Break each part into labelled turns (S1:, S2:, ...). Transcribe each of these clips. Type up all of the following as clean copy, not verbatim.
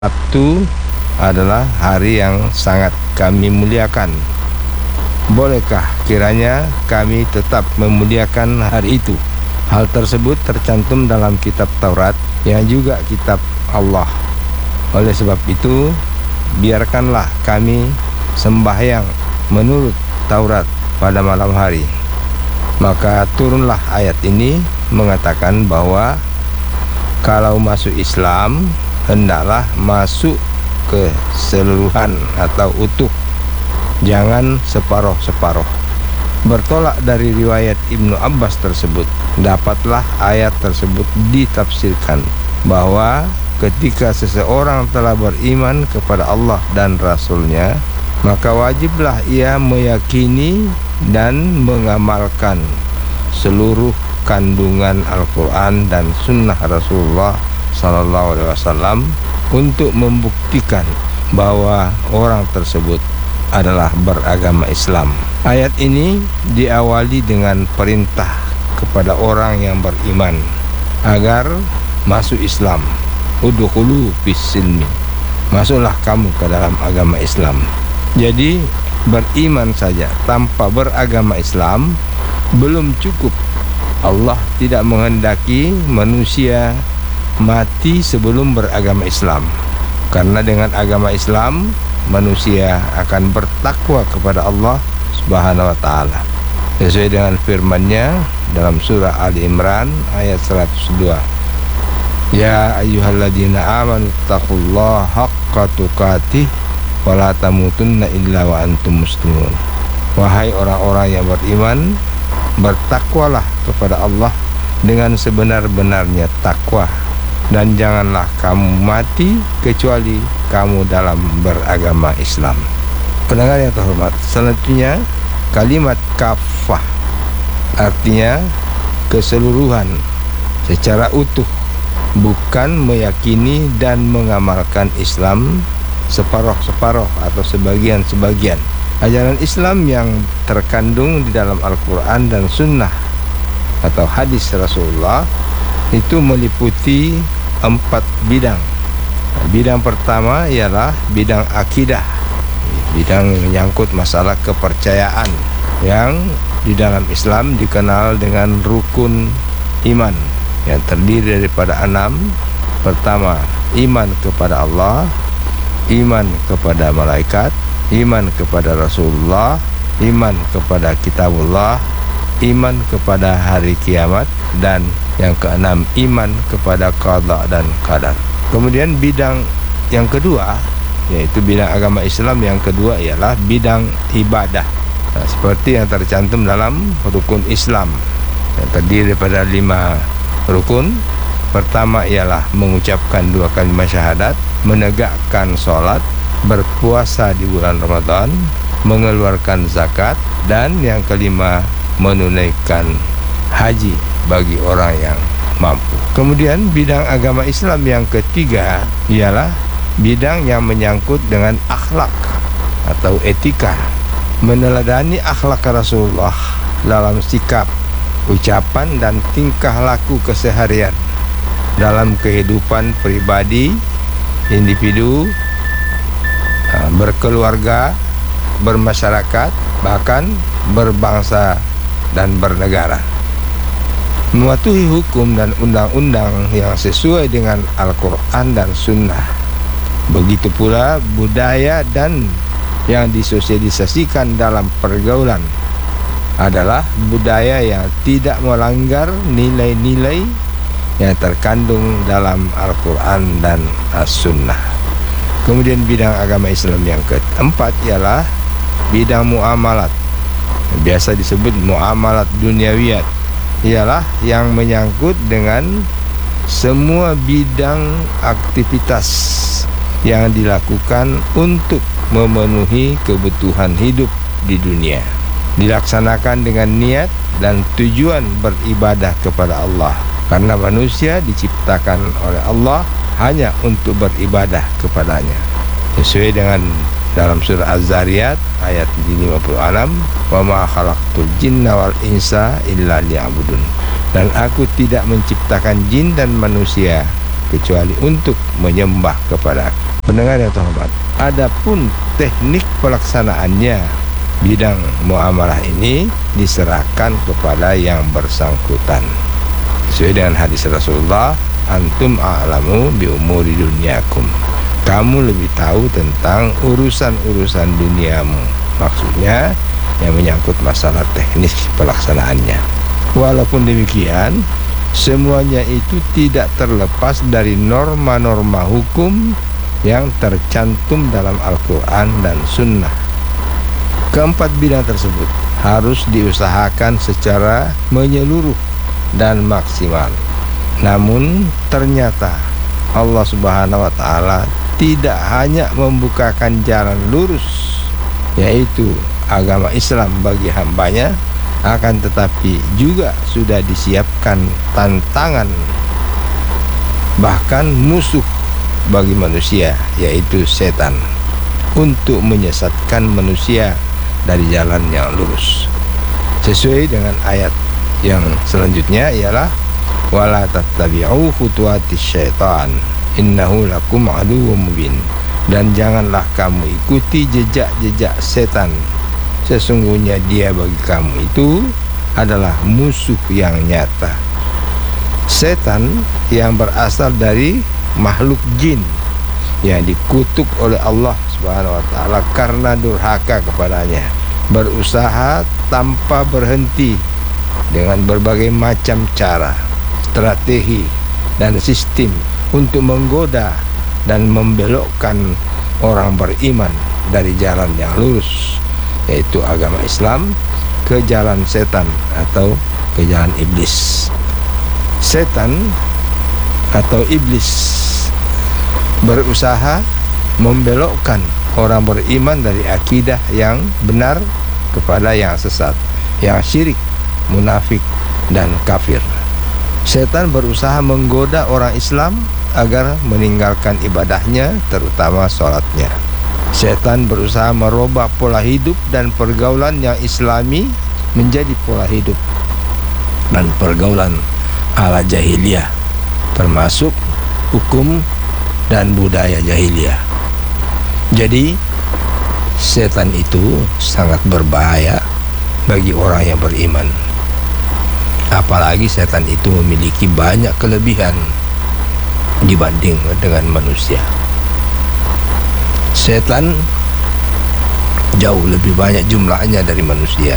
S1: Sabtu adalah hari yang sangat kami muliakan. Bolehkah kiranya kami tetap memuliakan hari itu? Hal tersebut tercantum dalam kitab Taurat yang juga kitab Allah. Oleh sebab itu, biarkanlah kami sembahyang menurut Taurat pada malam hari. Maka turunlah ayat ini mengatakan bahwa kalau masuk Islam, hendaklah masuk keseluruhan atau utuh, jangan separuh-separuh. Bertolak dari riwayat Ibnu Abbas tersebut, dapatlah ayat tersebut ditafsirkan bahwa ketika seseorang telah beriman kepada Allah dan Rasul-Nya, maka wajiblah ia meyakini dan mengamalkan seluruh kandungan Al-Quran dan Sunnah Rasulullah Sallallahu Alaihi Wasallam untuk membuktikan bahwa orang tersebut adalah beragama Islam. Ayat ini diawali dengan perintah kepada orang yang beriman agar masuk Islam. Udkhulu fis-silmi, masuklah kamu ke dalam agama Islam. Jadi beriman saja tanpa beragama Islam belum cukup. Allah tidak menghendaki manusia mati sebelum beragama Islam, karena dengan agama Islam manusia akan bertakwa kepada Allah Subhanahu wa taala sesuai dengan firman-Nya dalam surah Ali Imran ayat 102. Ya ayyuhalladzina amanu taqullaha haqqa tuqatih wa la tamutunna illa wa antum muslimun. Wahai orang-orang yang beriman, bertakwalah kepada Allah dengan sebenar-benarnya takwa, dan janganlah kamu mati kecuali kamu dalam beragama Islam. Pendengar yang terhormat, selanjutnya kalimat kafah artinya keseluruhan secara utuh, bukan meyakini dan mengamalkan Islam separuh-separuh atau sebagian-sebagian. Ajaran Islam yang terkandung di dalam Al-Quran dan Sunnah atau hadis Rasulullah itu meliputi 4 bidang. Bidang pertama ialah bidang akidah, bidang menyangkut masalah kepercayaan yang di dalam Islam dikenal dengan rukun iman yang terdiri daripada 6. Pertama, iman kepada Allah, iman kepada malaikat, iman kepada Rasulullah, iman kepada kitabullah, iman kepada hari kiamat, dan yang keenam, iman kepada qada dan qadar. Kemudian bidang yang kedua, yaitu bidang agama Islam yang kedua ialah bidang ibadah. Nah, seperti yang tercantum dalam rukun Islam yang terdiri daripada 5 rukun. Pertama ialah mengucapkan 2 kalimat syahadat, menegakkan sholat, berpuasa di bulan Ramadan, mengeluarkan zakat, dan yang kelima menunaikan haji bagi orang yang mampu. Kemudian bidang agama Islam yang ketiga ialah bidang yang menyangkut dengan akhlak atau etika, meneladani akhlak Rasulullah dalam sikap, ucapan, dan tingkah laku keseharian dalam kehidupan pribadi, individu, berkeluarga, bermasyarakat, bahkan berbangsa dan bernegara. Mematuhi hukum dan undang-undang yang sesuai dengan Al-Quran dan Sunnah. Begitu pula budaya dan yang disosialisasikan dalam pergaulan adalah budaya yang tidak melanggar nilai-nilai yang terkandung dalam Al-Quran dan As-Sunnah. Kemudian bidang agama Islam yang keempat ialah bidang muamalat, biasa disebut muamalat duniawiyat, ialah yang menyangkut dengan semua bidang aktivitas yang dilakukan untuk memenuhi kebutuhan hidup di dunia, dilaksanakan dengan niat dan tujuan beribadah kepada Allah, karena manusia diciptakan oleh Allah hanya untuk beribadah kepadanya sesuai dengan dalam surah Az-Zariyat ayat 56, wa ma khalaqtul jinna wal insa illa liya'budun, dan aku tidak menciptakan jin dan manusia kecuali untuk menyembah kepada aku. Pendengar yang terhormat, adapun teknik pelaksanaannya, bidang muamalah ini diserahkan kepada yang bersangkutan. Sesuai dengan hadis Rasulullah, antum a'lamu bi umuri dunyakum. Kamu lebih tahu tentang urusan-urusan duniamu. Maksudnya yang menyangkut masalah teknis pelaksanaannya. Walaupun demikian, semuanya itu tidak terlepas dari norma-norma hukum yang tercantum dalam Al-Quran dan Sunnah. Keempat bidang tersebut harus diusahakan secara menyeluruh dan maksimal. Namun ternyata Allah Subhanahu wa Ta'ala tidak hanya membukakan jalan lurus, yaitu agama Islam bagi hambanya, akan tetapi juga sudah disiapkan tantangan, bahkan musuh bagi manusia, yaitu setan, untuk menyesatkan manusia dari jalan yang lurus. Sesuai dengan ayat yang selanjutnya ialah wala tattabi'u khutuwatis syaitan innahu lakum aduwwum mubin. Dan janganlah kamu ikuti jejak-jejak setan, sesungguhnya dia bagi kamu itu adalah musuh yang nyata. Setan yang berasal dari makhluk jin yang dikutuk oleh Allah Subhanahu wa Ta'ala karena durhaka kepadanya, berusaha tanpa berhenti dengan berbagai macam cara, strategi dan sistem untuk menggoda dan membelokkan orang beriman dari jalan yang lurus, yaitu agama Islam, ke jalan setan atau ke jalan iblis. Setan atau iblis berusaha membelokkan orang beriman dari akidah yang benar kepada yang sesat, yang syirik, munafik dan kafir. Setan berusaha menggoda orang Islam agar meninggalkan ibadahnya, terutama sholatnya. Setan berusaha merubah pola hidup dan pergaulan yang islami menjadi pola hidup dan pergaulan ala jahiliyah, termasuk hukum dan budaya jahiliyah. Jadi setan itu sangat berbahaya bagi orang yang beriman. Apalagi setan itu memiliki banyak kelebihan dibanding dengan manusia. Setan jauh lebih banyak jumlahnya dari manusia,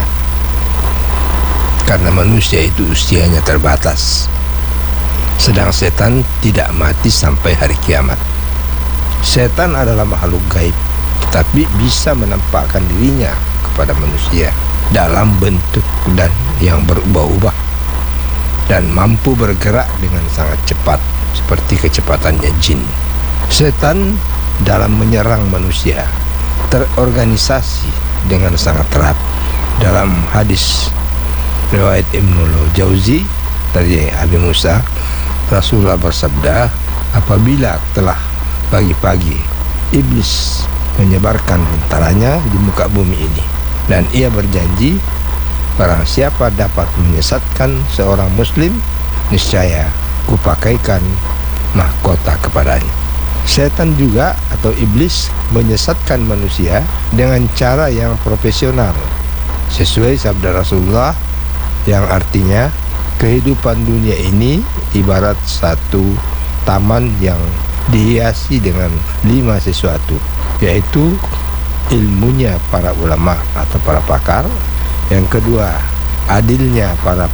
S1: karena manusia itu usianya terbatas, sedang setan tidak mati sampai hari kiamat. Setan adalah makhluk gaib, tetapi bisa menampakkan dirinya kepada manusia dalam bentuk dan yang berubah-ubah, dan mampu bergerak dengan sangat cepat seperti kecepatannya jin. Setan dalam menyerang manusia terorganisasi dengan sangat rapi. Dalam hadis riwayat Ibnul Jauzi dari Abi Musa, Rasulullah bersabda, apabila telah pagi-pagi, iblis menyebarkan tentaranya di muka bumi ini, dan ia berjanji, barang siapa dapat menyesatkan seorang muslim, niscaya kupakaikan mahkota kepadanya. Setan juga atau iblis menyesatkan manusia dengan cara yang profesional, sesuai sabda Rasulullah yang artinya kehidupan dunia ini ibarat satu taman yang dihiasi dengan 5 sesuatu, yaitu ilmunya para ulama atau para pakar, yang kedua adilnya para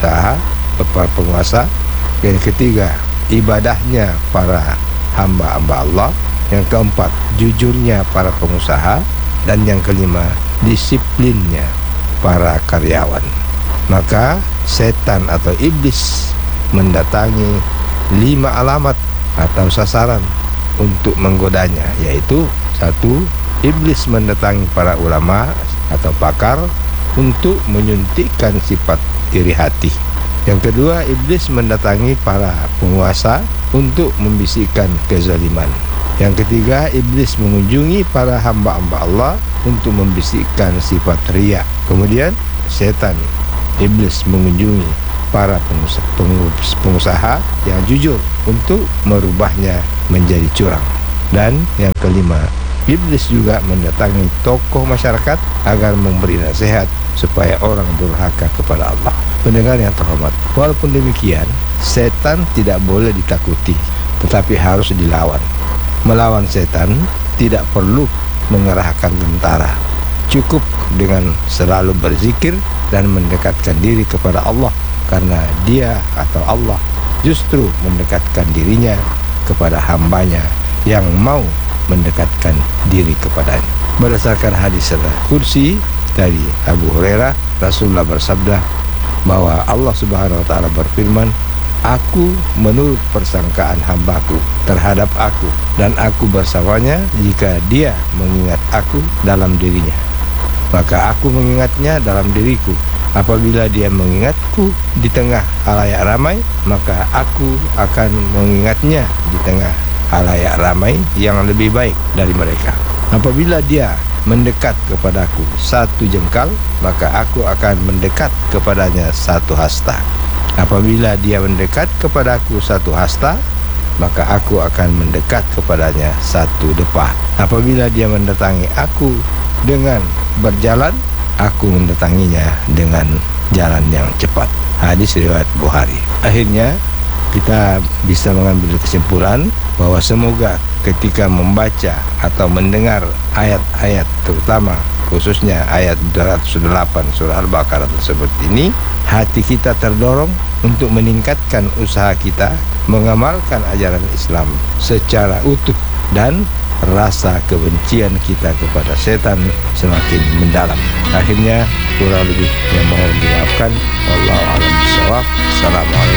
S1: penguasa, yang ketiga ibadahnya para hamba-hamba Allah, yang keempat jujurnya para pengusaha, dan yang kelima disiplinnya para karyawan. Maka setan atau iblis mendatangi 5 alamat atau sasaran untuk menggodanya, yaitu 1. Iblis mendatangi para ulama atau pakar untuk menyuntikkan sifat iri hati. Yang kedua, iblis mendatangi para penguasa untuk membisikkan kezaliman. Yang ketiga, iblis mengunjungi para hamba-hamba Allah untuk membisikkan sifat riya. Kemudian setan, iblis mengunjungi para pengusaha yang jujur untuk merubahnya menjadi curang. Dan yang kelima, iblis juga mendatangi tokoh masyarakat agar memberi nasihat supaya orang durhaka kepada Allah. Pendengar yang terhormat, walaupun demikian, setan tidak boleh ditakuti, tetapi harus dilawan. Melawan setan tidak perlu mengerahkan tentara. Cukup dengan selalu berzikir dan mendekatkan diri kepada Allah, karena dia atau Allah justru mendekatkan dirinya kepada hambanya yang mau mendekatkan diri kepadanya. Berdasarkan hadis qudsi dari Abu Hurairah, Rasulullah bersabda bahwa Allah Subhanahu wa taala berfirman, "Aku menurut persangkaan hambaku terhadap aku, dan aku bersamanya jika dia mengingat aku dalam dirinya. Maka aku mengingatnya dalam diriku. Apabila dia mengingatku di tengah halayak ramai, maka aku akan mengingatnya di tengah halayak ramai yang lebih baik dari mereka. Apabila dia mendekat kepadaku satu jengkal, maka aku akan mendekat kepadanya satu hasta. Apabila dia mendekat kepadaku satu hasta, maka aku akan mendekat kepadanya satu depah. Apabila dia mendatangi aku dengan berjalan, aku mendatanginya dengan jalan yang cepat." Hadis riwayat Bukhari. Akhirnya kita bisa mengambil kesimpulan bahwa semoga ketika membaca atau mendengar ayat-ayat, terutama khususnya ayat 208 surah Al-Baqarah tersebut ini, hati kita terdorong untuk meningkatkan usaha kita mengamalkan ajaran Islam secara utuh, dan rasa kebencian kita kepada setan semakin mendalam. Akhirnya kurang lebih yang mohon dimaafkan. Wallahu a'lam bishawab. Assalamualaikum